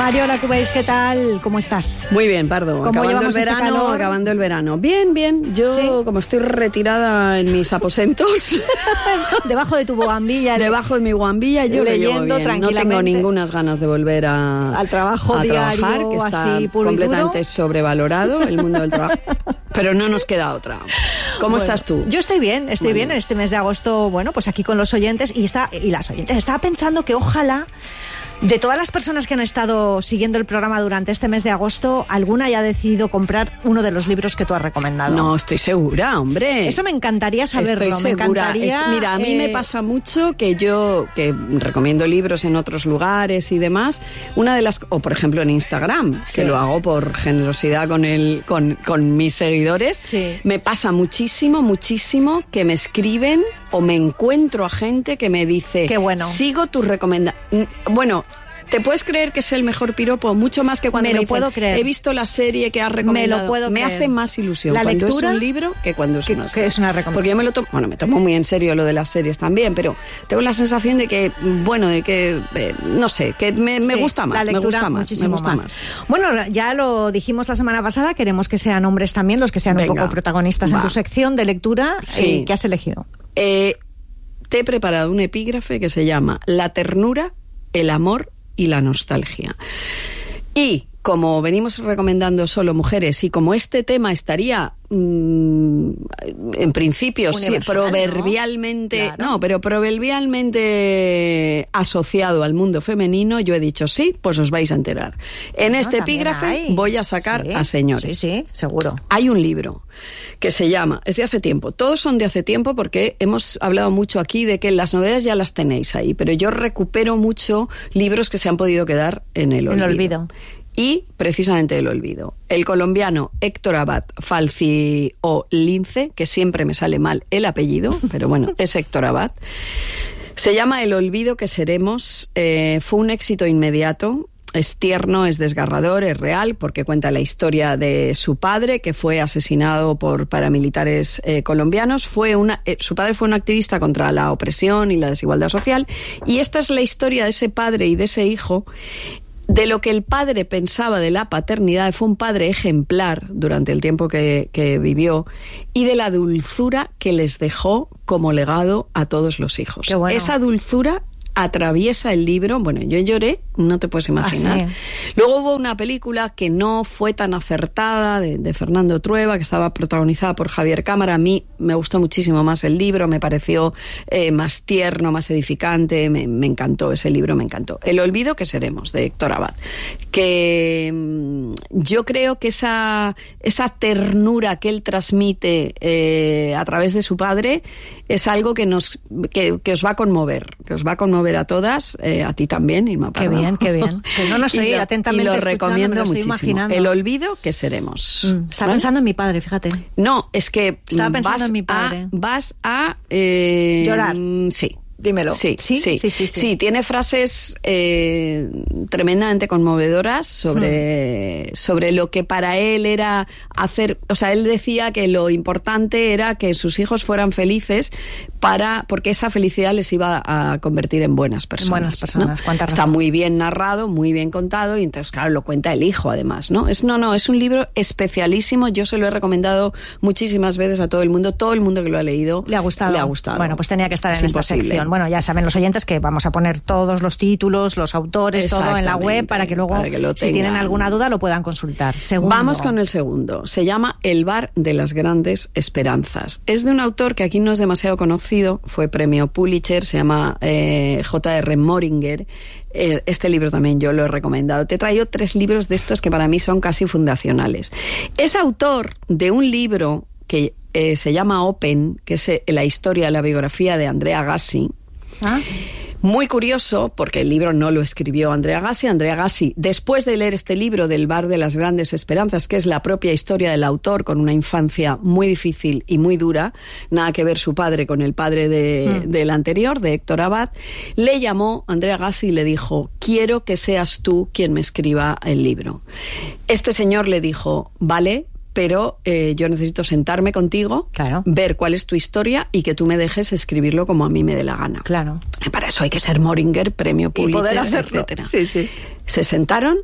Mariola Cubells, ¿qué tal? ¿Cómo estás? Muy bien, Pardo. Acabando el verano. Bien, bien. Yo, ¿sí? Como estoy retirada en mis aposentos. Debajo de tu buhambilla. Debajo de mi buhambilla, yo leyendo tranquilamente. No tengo ninguna ganas de volver al trabajo diario, trabajar, que está así, puro completamente sobrevalorado el mundo del trabajo. Pero no nos queda otra. ¿Cómo estás tú? Yo estoy bien, bien. En este mes de agosto, bueno, pues aquí con los oyentes y las oyentes. Estaba pensando que ojalá, de todas las personas que han estado siguiendo el programa durante este mes de agosto, alguna haya decidido comprar uno de los libros que tú has recomendado. No, estoy segura, hombre. Eso me encantaría saberlo. Estoy segura. Mira, a mí me pasa mucho que yo, que recomiendo libros en otros lugares y demás, o por ejemplo en Instagram, sí, que lo hago por generosidad con mis seguidores, sí, me pasa muchísimo que me escriben o me encuentro a gente que me dice, qué bueno, sigo tus recomendaciones. Bueno, ¿te puedes creer que es el mejor piropo? Mucho más que cuando me dicen, puedo creer. He visto la serie que has recomendado. Me lo puedo creer. Me hace más ilusión la cuando lectura, es un libro que cuando es una serie. Que es una recomendación. Porque yo me tomo muy en serio lo de las series también, pero tengo la sensación de que, no sé, que me gusta más. La lectura me gusta más. Bueno, ya lo dijimos la semana pasada, queremos que sean hombres también los que sean un poco protagonistas en tu sección de lectura, sí, que has elegido. Te he preparado un epígrafe que se llama La ternura, el amor y la nostalgia. Y como venimos recomendando solo mujeres y como este tema estaría en principio proverbialmente, ¿no? Pero proverbialmente asociado al mundo femenino, yo he dicho sí, pues os vais a enterar. En este epígrafe voy a sacar a señores. Sí, seguro. Hay un libro que se llama, es de hace tiempo, todos son de hace tiempo porque hemos hablado mucho aquí de que las novedades ya las tenéis ahí, pero yo recupero mucho libros que se han podido quedar en el olvido. Y precisamente el olvido. El colombiano Héctor Abad Falci o Lince, que siempre me sale mal el apellido, pero bueno, es Héctor Abad. Se llama El olvido que seremos. Fue un éxito inmediato. Es tierno, es desgarrador, es real, porque cuenta la historia de su padre, que fue asesinado por paramilitares colombianos. Su padre fue un activista contra la opresión y la desigualdad social. Y esta es la historia de ese padre y de ese hijo, de lo que el padre pensaba de la paternidad. Fue un padre ejemplar durante el tiempo que vivió, y de la dulzura que les dejó como legado a todos los hijos. Qué bueno. Esa dulzura atraviesa el libro. Bueno, yo lloré, no te puedes imaginar. ¿Sí? Luego hubo una película que no fue tan acertada, de Fernando Trueba, que estaba protagonizada por Javier Cámara. A mí me gustó muchísimo más el libro, me pareció más tierno, más edificante, me encantó ese libro, me encantó. El olvido que seremos, de Héctor Abad, que yo creo que esa ternura que él transmite a través de su padre es algo que os va a conmover, a todas, a ti también, Irma Pardo. Qué bien. Que no estoy atentamente y lo escuchando, recomiendo me lo estoy muchísimo. Imaginando. El olvido que seremos. Estaba pensando en mi padre, fíjate. No, es que estaba pensando en mi padre. Vas a llorar. Sí. Dímelo. Sí. Tiene frases tremendamente conmovedoras sobre lo que para él era hacer. O sea, él decía que lo importante era que sus hijos fueran felices porque esa felicidad les iba a convertir en buenas personas. ¿No? Está muy bien narrado, muy bien contado, y entonces, claro, lo cuenta el hijo, además, ¿no? Es un libro especialísimo. Yo se lo he recomendado muchísimas veces a todo el mundo. Todo el mundo que lo ha leído le ha gustado. Bueno, pues tenía que estar en esta sección. Bueno, ya saben los oyentes que vamos a poner todos los títulos, los autores, todo en la web para que luego, si tienen alguna duda, lo puedan consultar. Segundo. Vamos con el segundo. Se llama El bar de las grandes esperanzas. Es de un autor que aquí no es demasiado conocido, fue premio Pulitzer, se llama J.R. Moringer. Este libro también yo lo he recomendado. Te he traído 3 libros de estos que para mí son casi fundacionales. Es autor de un libro que se llama Open, que es la historia, la biografía de Andrea Agassi. Muy curioso, porque el libro no lo escribió Andrea Agassi. Andrea Agassi, después de leer este libro del bar de las grandes esperanzas, que es la propia historia del autor con una infancia muy difícil y muy dura, nada que ver su padre con el padre del anterior, de Héctor Abad, le llamó Andrea Agassi y le dijo: quiero que seas tú quien me escriba el libro. Este señor le dijo: vale, pero yo necesito sentarme contigo, claro, ver cuál es tu historia y que tú me dejes escribirlo como a mí me dé la gana. Claro. Para eso hay que ser Moringer, premio Pulitzer, y poder hacerlo, etcétera. Sí. Se sentaron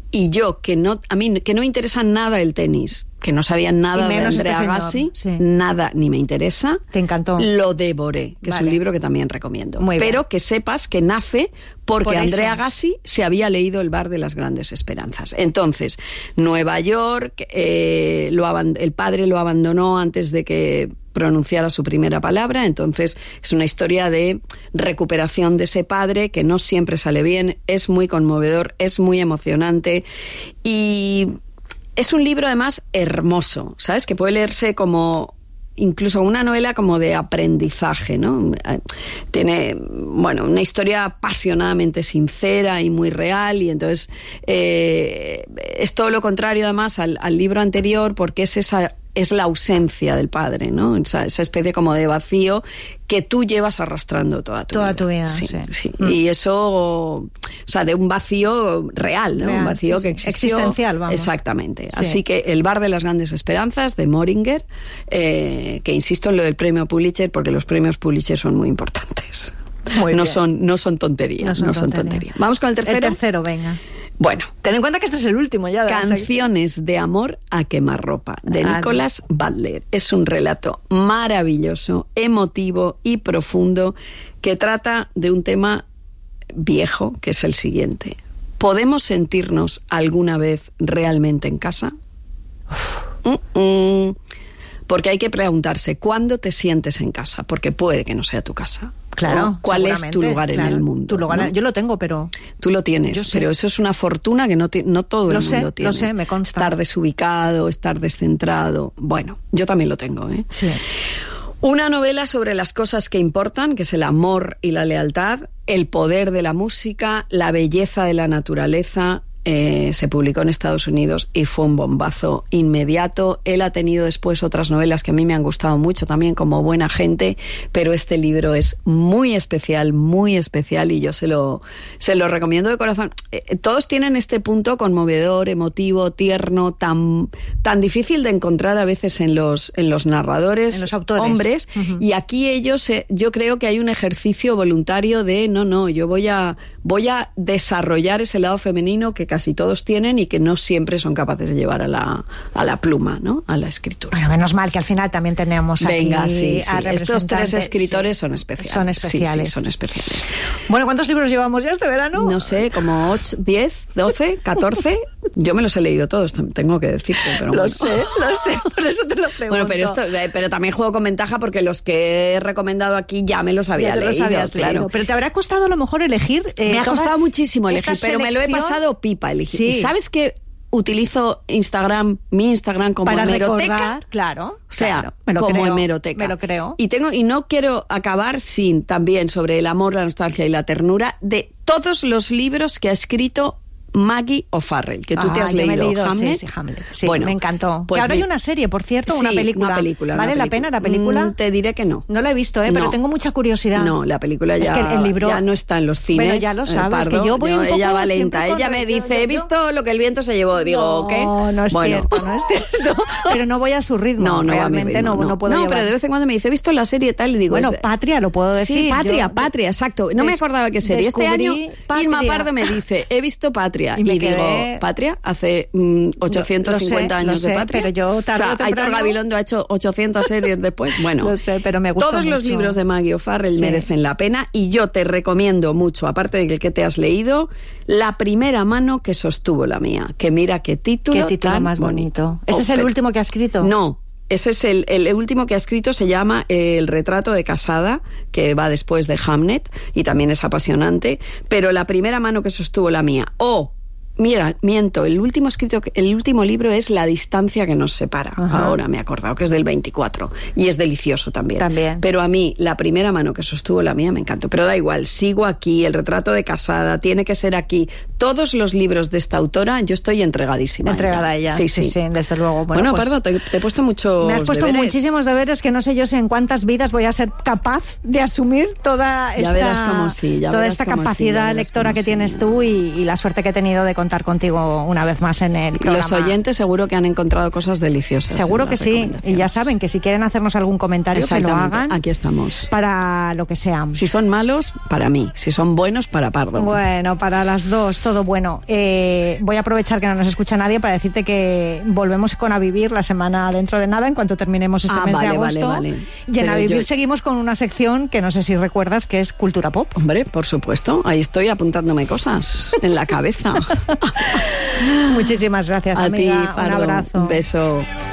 Y yo, que no me interesa nada el tenis, que no sabía nada de Andrea Agassi, nada, ni me interesa. Te encantó. Lo devoré, que es un libro que también recomiendo. Pero que sepas que nace porque Andrea Agassi se había leído El bar de las grandes esperanzas. Entonces, Nueva York, el padre lo abandonó antes de que pronunciara su primera palabra, entonces es una historia de recuperación de ese padre que no siempre sale bien, es muy conmovedor, es muy emocionante y es un libro además hermoso, ¿sabes? Que puede leerse como incluso una novela como de aprendizaje, ¿no? Tiene, una historia apasionadamente sincera y muy real, y entonces es todo lo contrario además al libro anterior, porque es la ausencia del padre, ¿no? Esa especie como de vacío que tú llevas arrastrando toda tu vida. Sí. Y eso, de un vacío real, ¿no? Un vacío que existió. Existencial, vamos. Exactamente. Sí. Así que El bar de las grandes esperanzas, de Moringer, que insisto en lo del premio Pulitzer, porque los premios Pulitzer son muy importantes. No son tonterías. Vamos con el tercero. El tercero, venga. Bueno, ten en cuenta que este es el último ya. Canciones de amor a quemarropa, de Nicholas Butler. Es un relato maravilloso, emotivo y profundo que trata de un tema viejo, que es el siguiente. ¿Podemos sentirnos alguna vez realmente en casa? Porque hay que preguntarse, ¿cuándo te sientes en casa? Porque puede que no sea tu casa. Claro. ¿Cuál es tu lugar en el mundo? Tu lugar, ¿no? Yo lo tengo, pero... Tú lo tienes, pero eso es una fortuna que no todo el mundo tiene. Lo sé, me consta. Estar desubicado, estar descentrado. Bueno, yo también lo tengo, ¿eh? Sí. Una novela sobre las cosas que importan, que es el amor y la lealtad, el poder de la música, la belleza de la naturaleza. Se publicó en Estados Unidos y fue un bombazo inmediato. Él ha tenido después otras novelas que a mí me han gustado mucho también, como Buena gente, pero este libro es muy especial y yo se lo recomiendo de corazón. Todos tienen este punto conmovedor, emotivo, tierno, tan difícil de encontrar a veces en los narradores, en los autores, hombres, y aquí ellos, yo creo que hay un ejercicio voluntario de yo voy a desarrollar ese lado femenino que casi todos tienen y que no siempre son capaces de llevar a la pluma, ¿no? A la escritura. Bueno, menos mal que al final también tenemos aquí a estos tres escritores son especiales. Son especiales. Sí, son especiales. Bueno, ¿cuántos libros llevamos ya este verano? No sé, como 8, 10, 12, 14. Yo me los he leído todos, tengo que decirte. Pero Lo sé, por eso te lo pregunto. Bueno, pero también juego con ventaja porque los que he recomendado aquí ya me los había leído, claro. Pero te habrá costado a lo mejor elegir... me ha costado muchísimo elegir, pero me lo he pasado pipa elegir. Sí. ¿Sabes qué? Utilizo mi Instagram como para hemeroteca. Recordar, claro. O sea, como hemeroteca. Me lo creo. Y no quiero acabar sin también sobre el amor, la nostalgia y la ternura de todos los libros que ha escrito Maggie O'Farrell, que tú te has leído. Hamlet. Sí, Hamlet. Sí, bueno, me encantó. Pues ahora hay una serie, por cierto, una película. ¿Vale la pena la película? Te diré que no. No la he visto, pero tengo mucha curiosidad. No, la película ya, es que el libro, ya no está en los cines. Pero ya lo sabes, que yo voy un poco... Ella va lenta. Ella me dice, he visto lo que el viento se llevó. Digo, ¿qué? No es cierto. Pero no voy a su ritmo. No, realmente no puedo llevar. No, pero de vez en cuando me dice, he visto la serie tal, y digo... Bueno, Patria, lo puedo decir. Sí, Patria, exacto. No me acordaba qué serie. Este año Irma Pardo me dice, he visto Patria. Y digo... Patria, hace 850 años de Patria. Pero yo Aitor Gabilondo ha hecho 800 series después. Bueno, lo sé, pero me gusta todos mucho. Los libros de Maggie O'Farrell merecen la pena, y yo te recomiendo mucho, aparte de que te has leído, La primera mano que sostuvo la mía. Que mira qué título tan más bonito. ¿Ese es el último que ha escrito? No. Ese es el último que ha escrito, se llama El retrato de casada, que va después de Hamlet, y también es apasionante, pero La primera mano que sostuvo la mía. Mira, miento, el último libro es La distancia que nos separa. Ajá. Ahora me he acordado que es del 24 y es delicioso también. Pero a mí, La primera mano que sostuvo la mía me encantó. Pero da igual, sigo aquí, El retrato de casada, tiene que ser aquí. Todos los libros de esta autora, yo estoy entregadísima. Entregada a ella. Sí, desde luego. Bueno, Pardo, te he puesto muchos Me has puesto deberes. Muchísimos deberes que no sé yo en cuántas vidas voy a ser capaz de asumir toda esta capacidad lectora que tienes tú y la suerte que he tenido de contar contigo una vez más en el programa. Los oyentes seguro que han encontrado cosas deliciosas. Seguro que sí. Y ya saben que si quieren hacernos algún comentario, que lo hagan. Aquí estamos. Para lo que sea. Si son malos, para mí. Si son buenos, para Pardo. Bueno, para las dos, todo bueno. Voy a aprovechar que no nos escucha nadie para decirte que volvemos con A Vivir la semana dentro de nada, en cuanto terminemos este mes de agosto. Vale. Y en A Vivir seguimos con una sección que no sé si recuerdas, que es Cultura Pop. Hombre, por supuesto. Ahí estoy apuntándome cosas en la cabeza. Muchísimas gracias, amiga. A ti, Pardo. Un abrazo. Un beso.